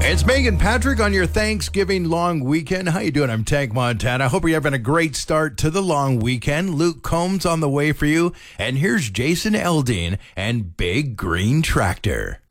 It's Megan Patrick on your Thanksgiving long weekend. How you doing? I'm Tank Montana. I hope you're having a great start to the long weekend. Luke Combs on the way for you. And here's Jason Aldean and Big Green Tractor.